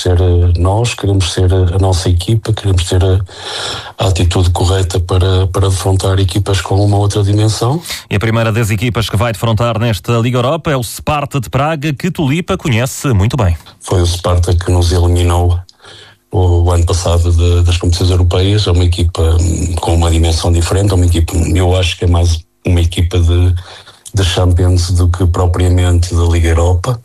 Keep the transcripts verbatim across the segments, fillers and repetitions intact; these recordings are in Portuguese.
ser nós, queremos ser a nossa equipa, queremos ter a, a atitude correta para, para defrontar equipas com uma outra dimensão. E a primeira das equipas que vai defrontar nesta Liga Europa é o Sparta de Praga, que Tulipa conhece muito bem. Foi o Sparta que nos eliminou o ano passado de, das competições europeias. É uma equipa com uma dimensão diferente, é uma equipa, eu acho que é mais uma equipa de, de Champions do que propriamente da Liga Europa.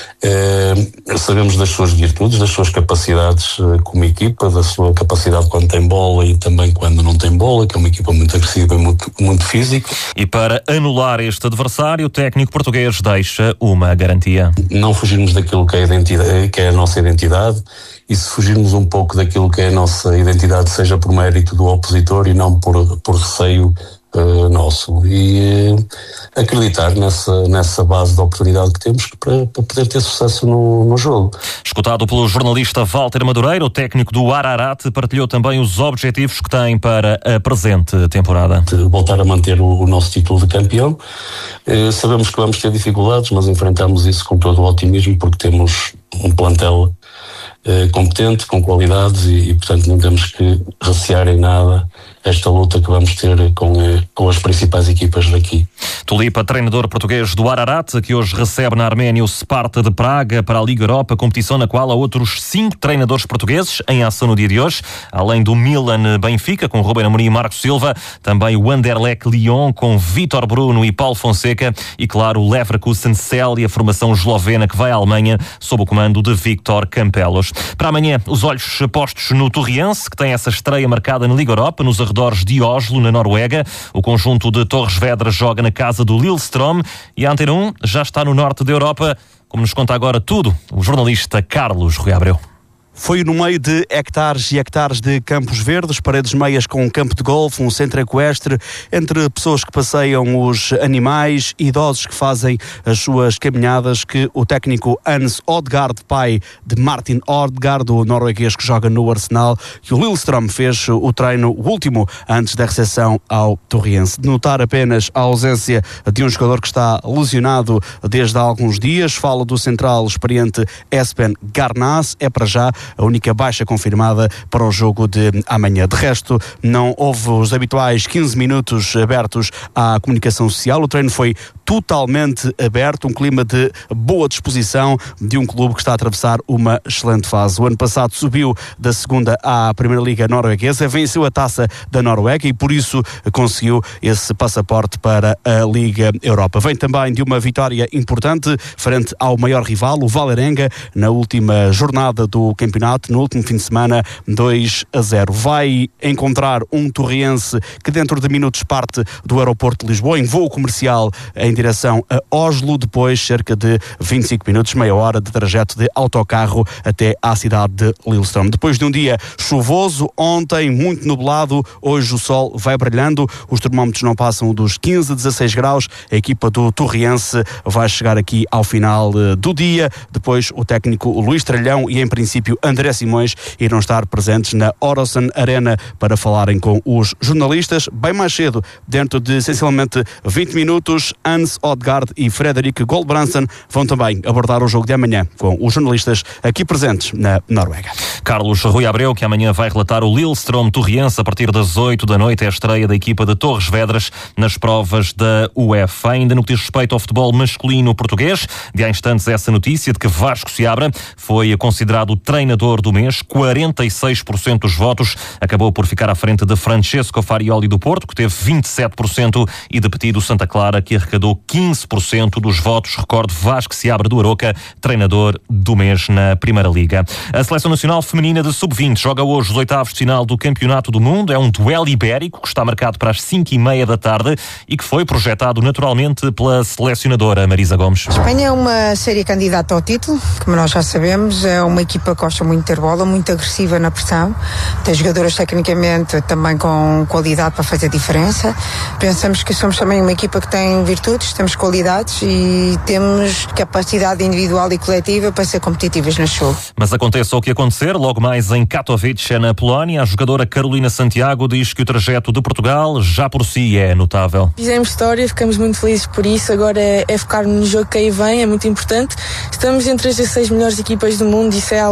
É, sabemos das suas virtudes, das suas capacidades como equipa, da sua capacidade quando tem bola e também quando não tem bola, que é uma equipa muito agressiva e muito, muito física. E para anular este adversário, o técnico português deixa uma garantia. Não fugirmos daquilo que é a, identidade, que é a nossa identidade, e se fugirmos um pouco daquilo que é a nossa identidade, seja por mérito do opositor e não por, por receio Uh, nosso, e uh, acreditar nessa, nessa base de oportunidade que temos para, para poder ter sucesso no, no jogo. Escutado pelo jornalista Walter Madureira, o técnico do Ararat partilhou também os objetivos que tem para a presente temporada. De voltar a manter o, o nosso título de campeão. Uh, sabemos que vamos ter dificuldades, mas enfrentamos isso com todo o otimismo, porque temos um plantel uh, competente, com qualidades, e, e portanto não temos que recear em nada esta luta que vamos ter com, com as principais equipas daqui. Tulipa, treinador português do Ararat, que hoje recebe na Arménia o Sparta de Praga para a Liga Europa, competição na qual há outros cinco treinadores portugueses em ação no dia de hoje, além do Milan Benfica, com Ruben Amorim e Marco Silva, também o Anderlecht Lyon, com Vítor Bruno e Paulo Fonseca, e claro, o Leverkusen Cel e a formação eslovena que vai à Alemanha, sob o comando de Victor Campelos. Para amanhã, os olhos postos no Torriense, que tem essa estreia marcada na Liga Europa, nos arredores de Oslo, na Noruega. O conjunto de Torres Vedras joga na casa do Lillestrøm, e a Antena um já está no norte da Europa, como nos conta agora tudo o jornalista Carlos Rui Abreu. Foi no meio de hectares e hectares de campos verdes, paredes meias com um campo de golfe, um centro equestre, entre pessoas que passeiam os animais, idosos que fazem as suas caminhadas, que o técnico Hans Odegaard, pai de Martin Odegaard, o norueguês que joga no Arsenal, que o Lillestrøm fez o treino último antes da recepção ao Torriense. De notar apenas a ausência de um jogador que está lesionado desde há alguns dias. Falo do central experiente Espen Garnaz, é para já a única baixa confirmada para o jogo de amanhã. De resto, não houve os habituais quinze minutos abertos à comunicação social. O treino foi totalmente aberto, um clima de boa disposição de um clube que está a atravessar uma excelente fase. O ano passado subiu da segunda à Primeira Liga norueguesa, venceu a taça da Noruega e por isso conseguiu esse passaporte para a Liga Europa. Vem também de uma vitória importante frente ao maior rival, o Vålerenga, na última jornada do campeonato, no último fim de semana, dois a zero. Vai encontrar um torriense que dentro de minutos parte do aeroporto de Lisboa, em voo comercial em direção a Oslo, depois cerca de vinte e cinco minutos, meia hora de trajeto de autocarro até à cidade de Lillestrøm. Depois de um dia chuvoso, ontem muito nublado, hoje o sol vai brilhando, os termómetros não passam dos quinze a dezasseis graus, a equipa do torriense vai chegar aqui ao final do dia, depois o técnico Luís Tralhão e em princípio André Simões irão estar presentes na Orosan Arena para falarem com os jornalistas. Bem mais cedo, dentro de essencialmente vinte minutos, Hans Odegaard e Fredrik Goldbranson vão também abordar o jogo de amanhã com os jornalistas aqui presentes na Noruega. Carlos Rui Abreu, que amanhã vai relatar o Lillestrøm Torriense a partir das oito da noite, é a estreia da equipa de Torres Vedras nas provas da UEFA. Ainda no que diz respeito ao futebol masculino português, de há instantes essa notícia de que Vasco Seabra foi considerado o treinador do mês, quarenta e seis por cento dos votos, acabou por ficar à frente de Francesco Farioli do Porto, que teve vinte e sete por cento, e de Petido Santa Clara, que arrecadou quinze por cento dos votos. Recordo, Vasco Seabra do Aroca, treinador do mês na Primeira Liga. A Seleção Nacional Feminina de sub vinte joga hoje os oitavos de final do Campeonato do Mundo. É um duelo ibérico que está marcado para as cinco e meia da tarde e que foi projetado naturalmente pela selecionadora Marisa Gomes. A Espanha é uma séria candidata ao título, como nós já sabemos. É uma equipa que gosta muito de ter bola, muito agressiva na pressão. Tem jogadoras tecnicamente também com qualidade para fazer diferença. Pensamos que somos também uma equipa que tem virtudes, temos qualidades e temos capacidade individual e coletiva para ser competitivas no jogo. Mas aconteça o que acontecer, logo mais em Katowice, na Polónia, a jogadora Carolina Santiago diz que o trajeto de Portugal já por si é notável. Fizemos história, ficamos muito felizes por isso. Agora é, é focar no jogo que aí vem, é muito importante. Estamos entre as dezasseis melhores equipas do mundo, isso é